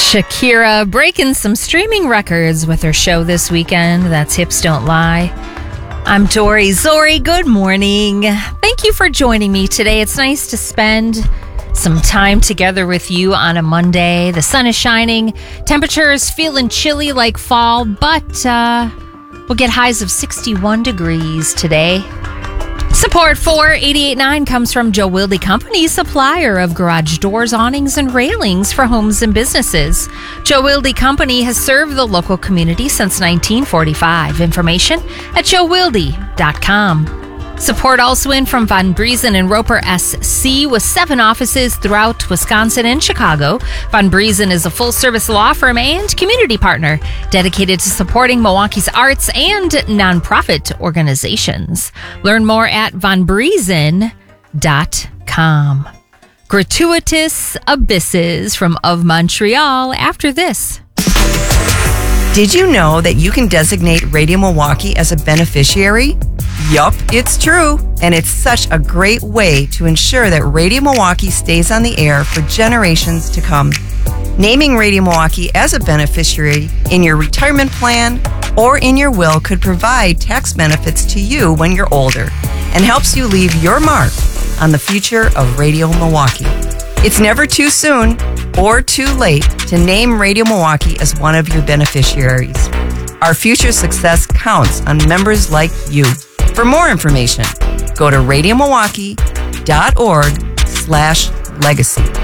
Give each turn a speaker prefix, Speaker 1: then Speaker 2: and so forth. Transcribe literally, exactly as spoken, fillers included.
Speaker 1: Shakira breaking some streaming records with her show this weekend. That's Hips Don't Lie. I'm Tori Zori. Good morning. Thank you for joining me today. It's nice to spend some time together with you on a Monday. The sun is shining. Temperature is feeling chilly like fall, but uh, we'll get highs of sixty-one degrees today. Support for eighty-eight point nine comes from Joe Wilde Company, supplier of garage doors, awnings, and railings for homes and businesses. Joe Wilde Company has served the local community since nineteen forty-five. Information at joe wilde dot com. Support also in from Von Briesen and Roper S C with seven offices throughout Wisconsin and Chicago. Von Briesen is a full-service law firm and community partner dedicated to supporting Milwaukee's arts and nonprofit organizations. Learn more at von briesen dot com. Gratuitous Abysses from Of Montreal after this.
Speaker 2: Did you know that you can designate Radio Milwaukee as a beneficiary? Yup, it's true. And it's such a great way to ensure that Radio Milwaukee stays on the air for generations to come. Naming Radio Milwaukee as a beneficiary in your retirement plan or in your will could provide tax benefits to you when you're older and helps you leave your mark on the future of Radio Milwaukee. It's never too soon or too late to name Radio Milwaukee as one of your beneficiaries. Our future success counts on members like you. For more information, go to radio milwaukee dot org slash legacy.